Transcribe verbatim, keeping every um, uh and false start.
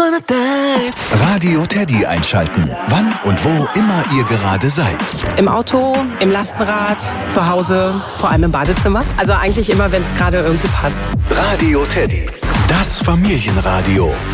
wanna dive. Radio Teddy einschalten. Wann und wo immer ihr gerade seid. Im Auto, im Lastenrad, zu Hause, vor allem im Badezimmer. Also eigentlich immer, wenn es gerade irgendwie passt. Radio Teddy. Das Familienradio.